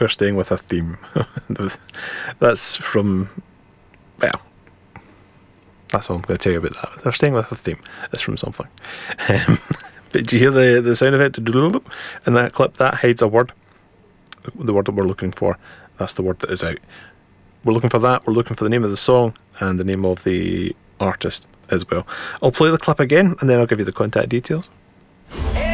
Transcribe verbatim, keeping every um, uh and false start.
we're staying with a theme. That's from, well, that's all I'm going to tell you about that. They're staying with a theme. It's from something. Um, but do you hear the, the sound of it? In that clip, that hides a word. The word that we're looking for. That's the word that is out. We're looking for that. We're looking for the name of the song and the name of the artist as well. I'll play the clip again and then I'll give you the contact details.